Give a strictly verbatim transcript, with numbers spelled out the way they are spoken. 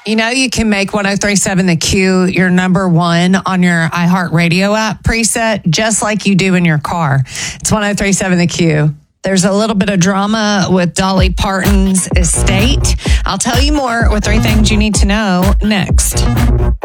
You know, you can make one oh three point seven The Q your number one on your iHeartRadio app preset, just like you do in your car. It's one oh three point seven The Q. There's a little bit of drama with Dolly Parton's estate. I'll tell you more with three things you need to know next.